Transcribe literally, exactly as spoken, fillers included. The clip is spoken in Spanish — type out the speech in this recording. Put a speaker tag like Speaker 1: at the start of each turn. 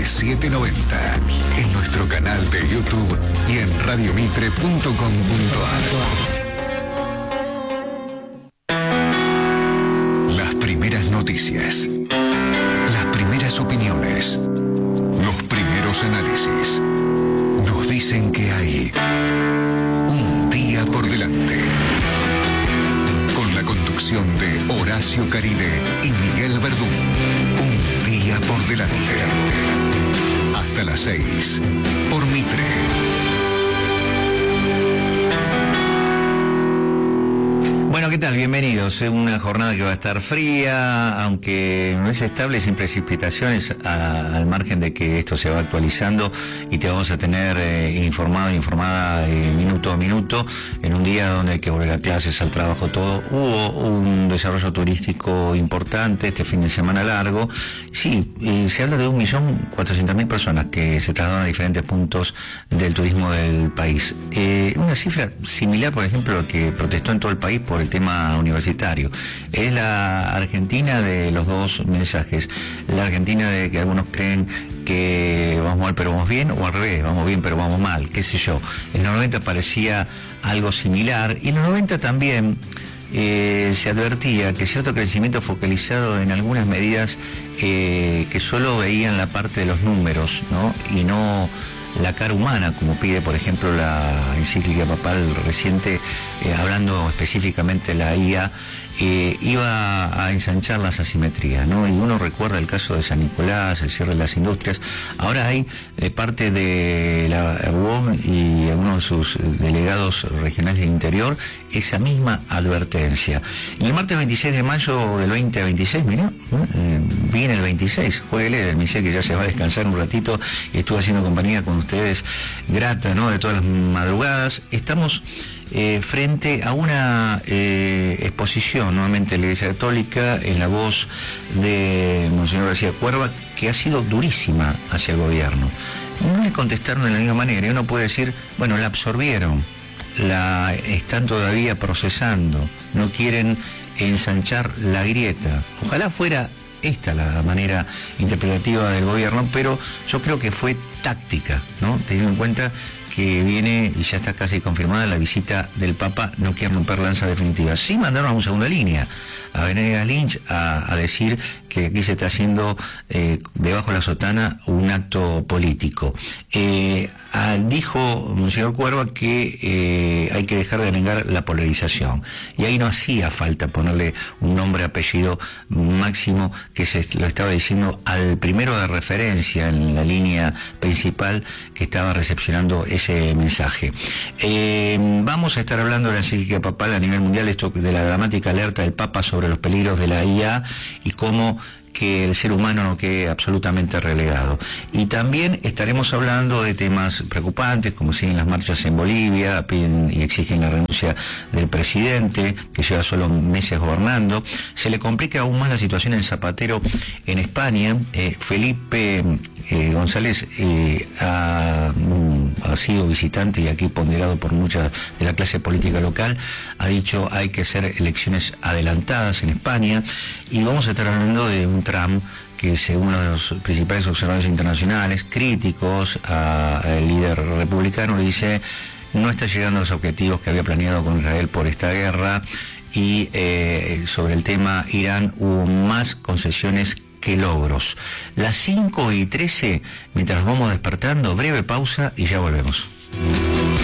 Speaker 1: setecientos noventa, en nuestro canal de YouTube y en radiomitre punto com punto ar. Las primeras noticias, las primeras opiniones, los primeros análisis, nos dicen que hay un día por delante. Con la conducción de Horacio Caride y Miguel Verdún. Un día por delante. Hasta las seis, por Mitre.
Speaker 2: Bueno, ¿qué tal? Bienvenidos. Es una jornada que va a estar fría, aunque no es estable, sin precipitaciones, a, al margen de que esto se va actualizando y te vamos a tener eh, informado, informada eh, minuto a minuto, en un día donde hay que volver a clases, al trabajo, todo. Hubo un desarrollo turístico importante este fin de semana largo. Sí, eh, se habla de un millón cuatrocientas mil personas que se trasladan a diferentes puntos del turismo del país. Eh, una cifra similar, por ejemplo, a lo que protestó en todo el país por el tema universitario. Es la Argentina de los dos mensajes. La Argentina de que algunos creen que vamos mal pero vamos bien, o al revés, vamos bien pero vamos mal, qué sé yo. En los noventa parecía algo similar, y en los noventa también eh, se advertía que cierto crecimiento focalizado en algunas medidas eh, que solo veían la parte de los números, ¿no? Y no la cara humana, como pide, por ejemplo, la encíclica papal reciente, eh, hablando específicamente de la I A, eh, iba a ensanchar las asimetrías, ¿no? Y uno recuerda el caso de San Nicolás, el cierre de las industrias. Ahora hay de parte de la U O M y algunos de sus delegados regionales del interior esa misma advertencia. Y el martes veintiséis de mayo del veinte a veintiséis, mirá, eh, viene el veintiséis, jueguele, el Michel que ya se va a descansar un ratito y estuvo haciendo compañía con ustedes, grata, ¿no?, de todas las madrugadas. Estamos eh, frente a una eh, exposición, nuevamente de la Iglesia Católica, en la voz de Monseñor García Cuerva, que ha sido durísima hacia el gobierno. No le contestaron de la misma manera, y uno puede decir, bueno, la absorbieron, la están todavía procesando, no quieren ensanchar la grieta. Ojalá fuera esta la manera interpretativa del gobierno, pero yo creo que fue táctica, ¿no? Teniendo en cuenta que viene, y ya está casi confirmada, la visita del Papa. No quiere romper lanza definitiva. Sí mandaron a una segunda línea, a Venegas Lynch, a, a decir que aquí se está haciendo eh, debajo de la sotana un acto político. Eh, a, dijo Monseñor Cuerva que eh, hay que dejar de negar la polarización. Y ahí no hacía falta ponerle un nombre, apellido máximo, que se lo estaba diciendo al primero de referencia en la línea principal que estaba recepcionando ese mensaje. Eh, vamos a estar hablando de la encíclica papal a nivel mundial, esto de la dramática alerta del Papa sobre los peligros de la I A y cómo que el ser humano no quede absolutamente relegado. Y también estaremos hablando de temas preocupantes, como siguen las marchas en Bolivia, piden y exigen la renuncia del presidente, que lleva solo meses gobernando. Se le complica aún más la situación en Zapatero en España. Eh, Felipe eh, González eh, ha, ha sido visitante y aquí ponderado por mucha de la clase política local. Ha dicho hay que hacer elecciones adelantadas en España, y vamos a estar hablando de un Trump que, según los principales observadores internacionales críticos al líder republicano, dice no está llegando a los objetivos que había planeado con Israel por esta guerra, y eh, sobre el tema Irán hubo más concesiones que logros. Las cinco y trece, mientras vamos despertando, breve pausa y ya volvemos.